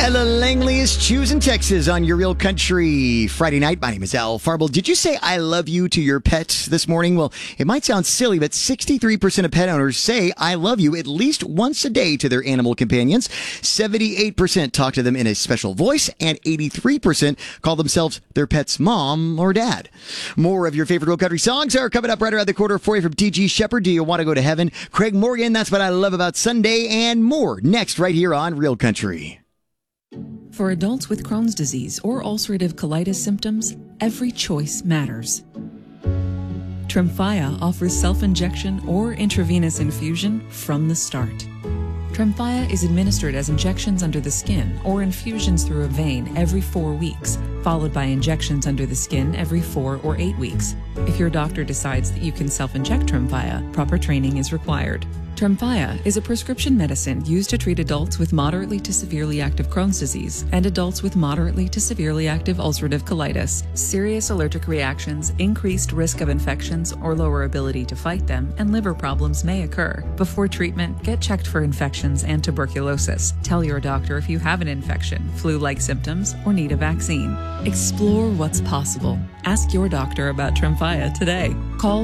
Ella Langley is choosing Texas on your Real Country Friday night. My name is Al Farble. Did you say I love you to your pet this morning? Well, it might sound silly, but 63% of pet owners say I love you at least once a day to their animal companions. 78% talk to them in a special voice, and 83% call themselves their pet's mom or dad. More of your favorite Real Country songs are coming up right around the corner for you from T.G. Shepherd. Do you want to go to heaven? Craig Morgan, That's What I Love About Sunday, and more next right here on Real Country. For adults with Crohn's disease or ulcerative colitis symptoms, every choice matters. Tremfya offers self-injection or intravenous infusion from the start. Tremfya is administered as injections under the skin or infusions through a vein every 4 weeks, followed by injections under the skin every 4 or 8 weeks. If your doctor decides that you can self-inject Tremfya, proper training is required. Tremfya is a prescription medicine used to treat adults with moderately to severely active Crohn's disease and adults with moderately to severely active ulcerative colitis. Serious allergic reactions, increased risk of infections or lower ability to fight them, and liver problems may occur. Before treatment, get checked for infections and tuberculosis. Tell your doctor if you have an infection, flu-like symptoms, or need a vaccine. Explore what's possible. Ask your doctor about Tremfya today. Call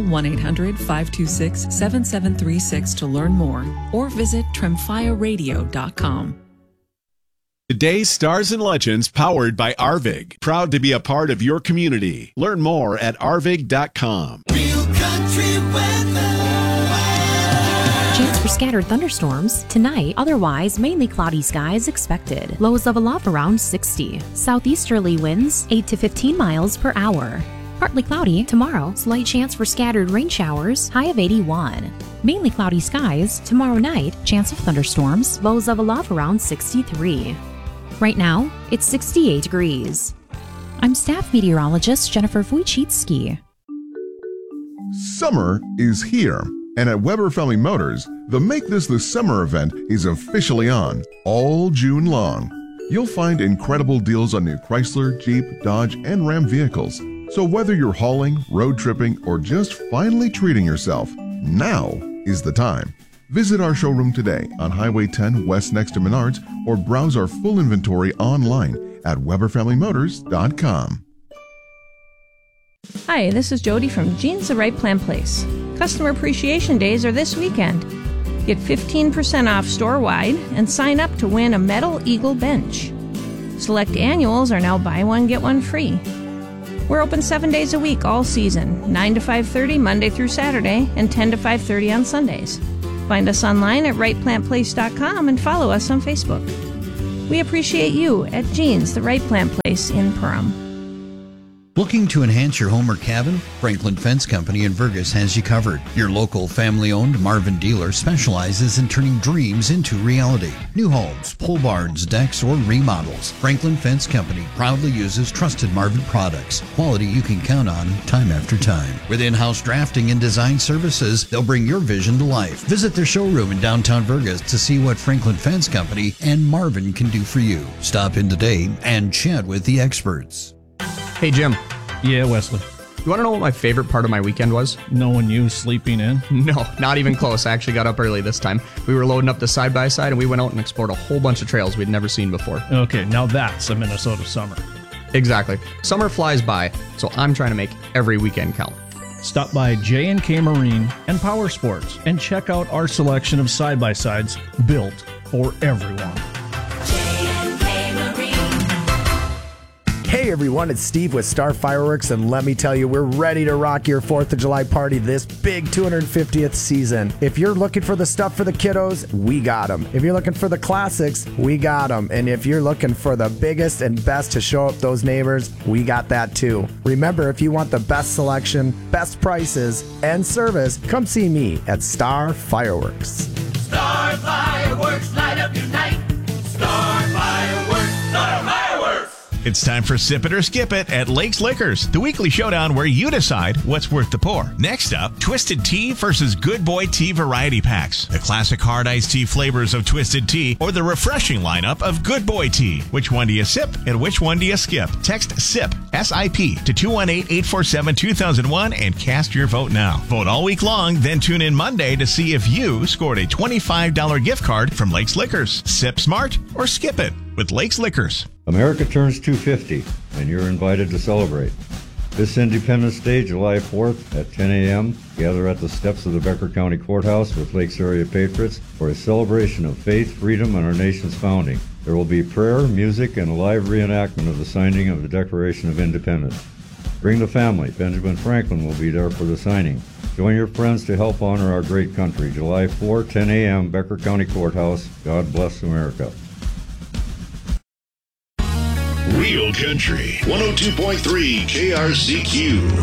1-800-526-7736 to learn more, or visit tremfyaradio.com. Today's Stars and Legends powered by Arvig. Proud to be a part of your community. Learn more at arvig.com. Real Country weather. Chance for scattered thunderstorms tonight, otherwise mainly cloudy skies expected. Lows level off around 60. Southeasterly winds 8 to 15 miles per hour. Partly cloudy tomorrow, slight chance for scattered rain showers, high of 81. Mainly cloudy skies tomorrow night, chance of thunderstorms, lows level off around 63. Right now, it's 68 degrees. I'm staff meteorologist Jennifer Wojcicki. Summer is here, and at Weber Family Motors, the Make This the Summer event is officially on all June long. You'll find incredible deals on new Chrysler, Jeep, Dodge, and Ram vehicles. So whether you're hauling, road tripping, or just finally treating yourself, now is the time. Visit our showroom today on Highway 10 West next to Menards, or browse our full inventory online at WeberFamilyMotors.com. Hi, this is Jody from Jeans the Right Plan Place. Customer Appreciation Days are this weekend. Get 15% off store-wide and sign up to win a Metal Eagle bench. Select annuals are now buy one, get one free. We're open 7 days a week all season, 9 to 5:30 Monday through Saturday, and 10 to 5:30 on Sundays. Find us online at rightplantplace.com and follow us on Facebook. We appreciate you at Jeans the Right Plant Place in Perham. Looking to enhance your home or cabin? Franklin Fence Company in Vergas has you covered. Your local family-owned Marvin dealer specializes in turning dreams into reality. New homes, pole barns, decks, or remodels. Franklin Fence Company proudly uses trusted Marvin products. Quality you can count on time after time. With in-house drafting and design services, they'll bring your vision to life. Visit their showroom in downtown Vergas to see what Franklin Fence Company and Marvin can do for you. Stop in today and chat with the experts. Hey, Jim. Yeah, Wesley. You want to know what my favorite part of my weekend was? Knowing you sleeping in? No, not even close. I actually got up early this time. We were loading up the side-by-side, and we went out and explored a whole bunch of trails we'd never seen before. Okay, now that's a Minnesota summer. Exactly. Summer flies by, so I'm trying to make every weekend count. Stop by J&K Marine and Power Sports and check out our selection of side-by-sides built for everyone. Hey everyone, it's Steve with Star Fireworks, and let me tell you, we're ready to rock your 4th of July party this big 250th season. If you're looking for the stuff for the kiddos, we got them. If you're looking for the classics, we got them. And if you're looking for the biggest and best to show up those neighbors, we got that too. Remember, if you want the best selection, best prices, and service, come see me at Star Fireworks. Star Fireworks, light up your night. Star Fireworks, Star Fireworks. It's time for Sip It or Skip It at Lakes Liquors, the weekly showdown where you decide what's worth the pour. Next up, Twisted Tea versus Good Boy Tea variety packs. The classic hard iced tea flavors of Twisted Tea or the refreshing lineup of Good Boy Tea. Which one do you sip and which one do you skip? Text SIP, S-I-P, to 218-847-2001 and cast your vote now. Vote all week long, then tune in Monday to see if you scored a $25 gift card from Lakes Liquors. Sip smart or skip it. with Lakes Liquors. America turns 250, and you're invited to celebrate. This Independence Day, July 4th at 10 a.m., gather at the steps of the Becker County Courthouse with Lakes area patriots for a celebration of faith, freedom, and our nation's founding. There will be prayer, music, and a live reenactment of the signing of the Declaration of Independence. Bring the family. Benjamin Franklin will be there for the signing. Join your friends to help honor our great country. July 4, 10 a.m., Becker County Courthouse. God bless America. Real Country 102.3 KRCQ.